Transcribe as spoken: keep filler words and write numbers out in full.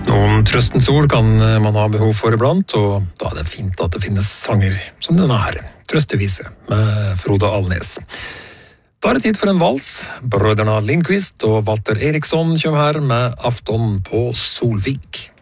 Noen trøstens ord kan man ha behov for iblant, og da er det fint at det finnes sanger som denne her, Trøstevise, med Frode Alnes. Da er det tid for en vals. Brødrene Lindqvist og Walter Eriksson kommer her med Afton på Solvik.